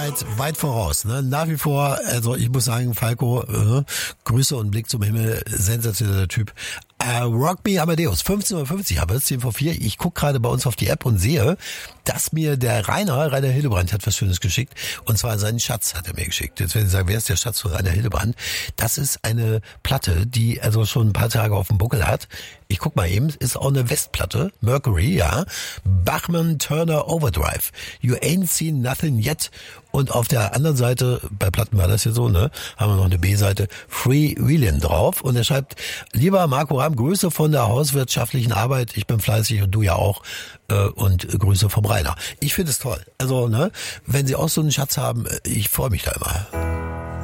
Weit voraus, ne? Nach wie vor, also ich muss sagen, Falco, Grüße und Blick zum Himmel, sensationeller Typ. Rock Me Amadeus, 15:50 Uhr, aber es ist 10:04. Ich gucke gerade bei uns auf die App und sehe, dass mir der Rainer Hildebrand hat was Schönes geschickt. Und zwar seinen Schatz hat er mir geschickt. Jetzt werden Sie sagen, wer ist der Schatz von Rainer Hildebrand? Das ist eine Platte, die also schon ein paar Tage auf dem Buckel hat. Ich guck mal eben, ist auch eine Westplatte, Mercury, ja. Bachman Turner Overdrive. You ain't seen nothing yet. Und auf der anderen Seite, bei Platten war das ja so, ne, haben wir noch eine B-Seite, Free Wheelin' drauf. Und er schreibt, lieber Marco Rahm, Grüße von der hauswirtschaftlichen Arbeit. Ich bin fleißig und du ja auch. Und Grüße vom Rainer. Ich finde es toll. Also, ne, wenn Sie auch so einen Schatz haben, ich freue mich da immer.